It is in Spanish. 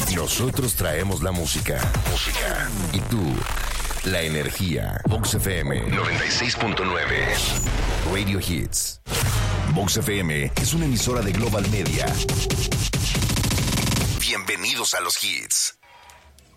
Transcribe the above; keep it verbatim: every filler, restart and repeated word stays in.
Nosotros traemos la música. Música. Y tú, la energía. Vox F M noventa y seis punto nueve. Radio Hits. Vox F M es una emisora de Global Media. Bienvenidos a los hits.